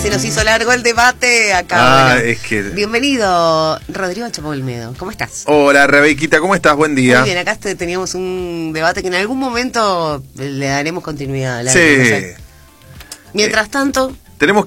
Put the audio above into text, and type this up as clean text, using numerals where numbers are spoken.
se nos hizo largo el debate acá. Es que... Bienvenido, Rodrigo Chapo Olmedo. ¿Cómo estás? Hola, Rebequita, ¿cómo estás? Buen día. Muy bien, acá teníamos un debate que en algún momento le daremos continuidad. Sí. Mientras tanto... Tenemos